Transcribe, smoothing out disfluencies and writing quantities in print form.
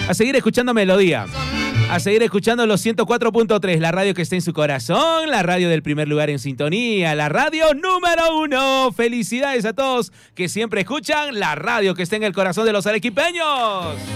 A seguir escuchando Melodía. A seguir escuchando los 104.3, la radio que está en su corazón, la radio del primer lugar en sintonía, la radio número 1. Felicidades a todos que siempre escuchan la radio que está en el corazón de los arequipeños.